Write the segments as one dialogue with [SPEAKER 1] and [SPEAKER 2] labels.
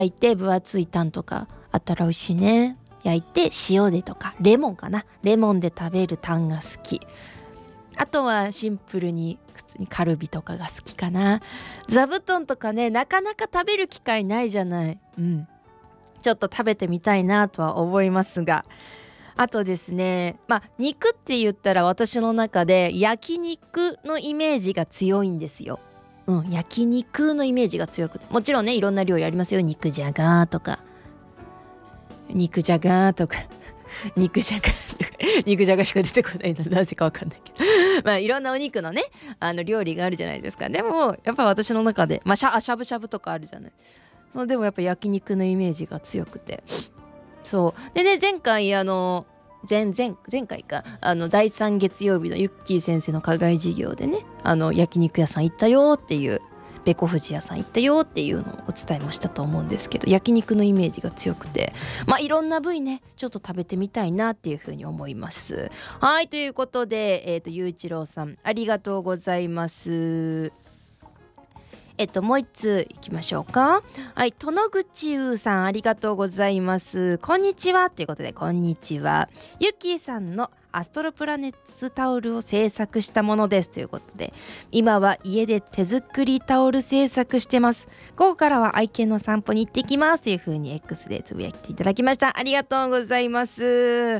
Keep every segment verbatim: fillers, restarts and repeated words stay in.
[SPEAKER 1] いて分厚いタンとかあったら美味しいね。焼いて塩でとかレモンかな、レモンで食べるタンが好き。あとはシンプルに普通にカルビとかが好きかな。座布団とかね、なかなか食べる機会ないじゃない。うんちょっと食べてみたいなとは思いますが、あとですね、まあ肉って言ったら私の中で焼肉のイメージが強いんですよ。うん、焼肉のイメージが強くて、もちろんねいろんな料理ありますよ。肉じゃがとか肉じゃがとか肉じゃがとか肉じゃがしか出てこないのなぜかわかんないけどまあいろんなお肉のねあの料理があるじゃないですか。でもやっぱ私の中でまあしゃ、しゃぶしゃぶとかあるじゃない。そのでもやっぱ焼肉のイメージが強くて、そうでね、前回あの前前前回かあのだいさん月曜日のユッキー先生の課外授業でね、あの焼肉屋さん行ったよっていう、べこ富士屋さん行ったよっていうのをお伝えもしたと思うんですけど、焼肉のイメージが強くて、まあいろんな部位ねちょっと食べてみたいなっていうふうに思います。はい、ということで、えっとゆういちろうさんありがとうございます。えっともう一通いきましょうか。はい、殿口ゆうさんありがとうございます。こんにちはということで、こんにちは。ゆっきーさんのアストロプラネッツタオルを制作したものですということで、今は家で手作りタオル制作してます。午後からは愛犬の散歩に行ってきますという風に X でつぶやいていただきました。ありがとうございます。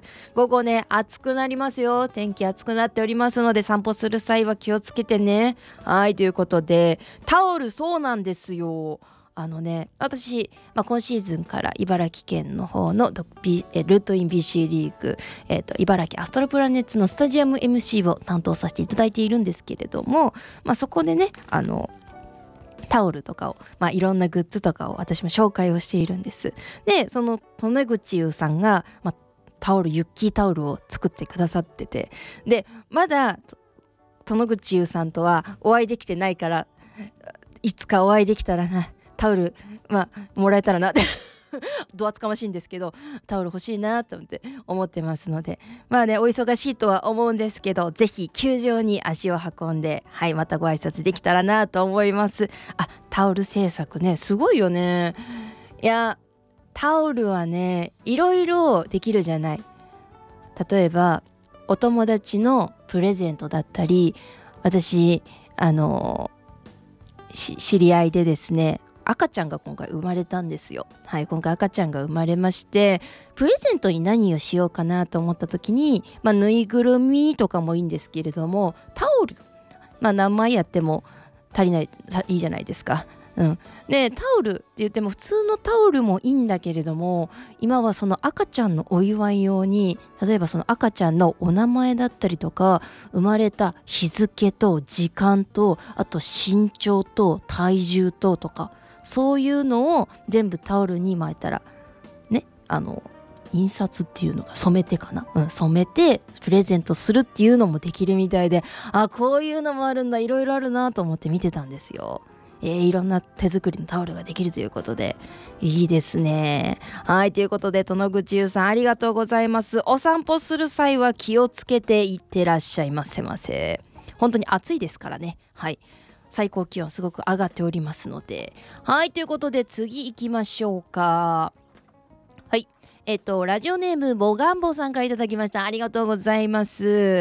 [SPEAKER 1] 午後ね暑くなりますよ。天気暑くなっておりますので、散歩する際は気をつけてね。はい、ということでタオル、そうなんですよ。あのね、私、まあ、今シーズンから茨城県の方のルートイン ビーシー リーグ、えーと、茨城アストロプラネッツのスタジアム エムシー を担当させていただいているんですけれども、まあ、そこでねあのタオルとかを、まあ、いろんなグッズとかを私も紹介をしているんです。でその利根口優さんが、まあ、タオルユッキータオルを作ってくださってて、でまだ利根口優さんとはお会いできてないから、いつかお会いできたらな、タオルまあもらえたらなってど厚かましいんですけど、タオル欲しいなと思って思ってますので、まあねお忙しいとは思うんですけど、ぜひ球場に足を運んで、はい、またご挨拶できたらなと思います。あ、タオル制作ねすごいよね。いやタオルはねいろいろできるじゃない。例えばお友達のプレゼントだったり、私あの知り合いでですね、赤ちゃんが今回生まれたんですよ。はい、今回赤ちゃんが生まれまして、プレゼントに何をしようかなと思った時に、まあ、ぬいぐるみとかもいいんですけれども、タオル、まあ、何枚やっても足りない、いいじゃないですか。うん、でタオルって言っても普通のタオルもいいんだけれども、今はその赤ちゃんのお祝い用に、例えばその赤ちゃんのお名前だったりとか、生まれた日付と時間と、あと身長と体重ととか、そういうのを全部タオルに巻いたらね、あの印刷っていうのが染めてかな、うん、染めてプレゼントするっていうのもできるみたいで、あ、こういうのもあるんだ、いろいろあるなと思って見てたんですよ。えー、いろんな手作りのタオルができるということでいいですね。はい、ということで殿口優さんありがとうございます。お散歩する際は気をつけていってらっしゃいませませ。本当に暑いですからね。はい、最高気温すごく上がっておりますので。はい、ということで次行きましょうか。はい、えっとラジオネームボガンボさんからいただきました。ありがとうございます。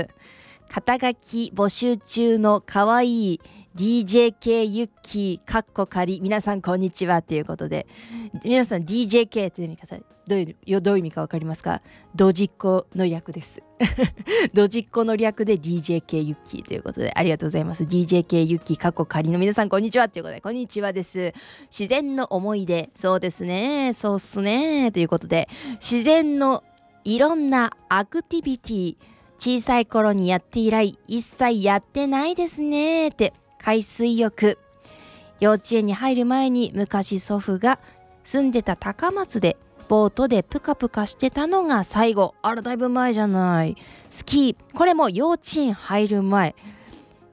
[SPEAKER 1] 肩書き募集中のかわいいディージェーケー ユッキーかっこ仮、皆さんこんにちはということで、皆さん ディージェーケー って意味かさどういうどういう意味か分かりますか？ドジっ子の略ですドジっ子の略で ディージェーケー ユッキーということで、ありがとうございます。 ディージェーケー ユッキーかっこ仮の皆さんこんにちはということで、こんにちはです。自然の思い出、そうですね、そうっすねということで、自然のいろんなアクティビティ、小さい頃にやって以来一切やってないですねって。海水浴、幼稚園に入る前に昔祖父が住んでた高松でボートでプカプカしてたのが最後。あらだいぶ前じゃない。スキー、これも幼稚園入る前。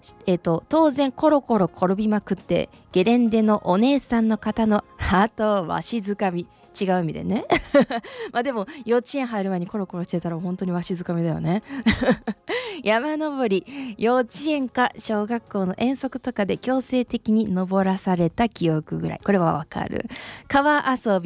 [SPEAKER 1] えーと、当然コロコロ転びまくってゲレンデのお姉さんの方のハートをわしづかみ、違う意味でねまあでも幼稚園入る前にコロコロしてたら本当にわしづかみだよね山登り、幼稚園か小学校の遠足とかで強制的に登らされた記憶ぐらい、これはわかる。川遊び